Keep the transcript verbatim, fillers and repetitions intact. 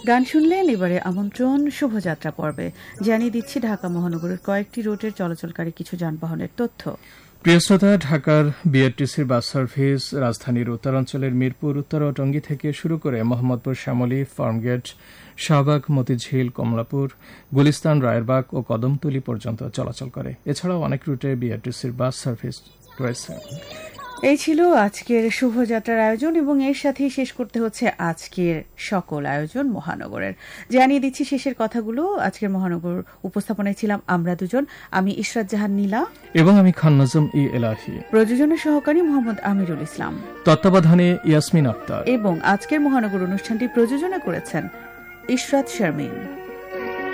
গান শুনলেন। এবারে আমন্ত্রণ শুভযাত্রা পর্বে। জানিয়ে দিচ্ছি ঢাকা মহানগরের কয়েকটি রুটের চলাচলকারী কিছু যানবাহনের তথ্য। প্রিয় শ্রোতা, ঢাকার বিআরটিসির বাস সার্ভিস রাজধানীর উত্তরাঞ্চলের মিরপুর, উত্তর ও টঙ্গী থেকে শুরু করে মোহাম্মদপুর, শ্যামলী, ফার্মগেট, শাহবাগ, মতিঝিল, কমলাপুর, গুলিস্তান, রায়েরবাগ ও কদমতলী পর্যন্ত চলাচল করে। এছাড়াও অনেক রুটে বিআরটিসির বাস সার্ভিস রয়েছে। এই ছিল আজকের শুভযাত্রার আয়োজন এবং এর সাথেই শেষ করতে হচ্ছে আজকের সকল আয়োজন মহানগরের। জানিয়ে দিচ্ছি শেষের কথাগুলো। আজকের মহানগর উপস্থাপনায় ছিলাম আমরা দুজন, আমি ইশরাত জাহান নীলা এবং আমি খান নজম ই এলাহি। প্রযোজনা সহকারী মোহাম্মদ আমিরুল ইসলাম, তত্ত্বাবধানে ইয়াসমিন আক্তার এবং আজকের মহানগর অনুষ্ঠানটি প্রযোজনা করেছেন ইশরাত শারমিন।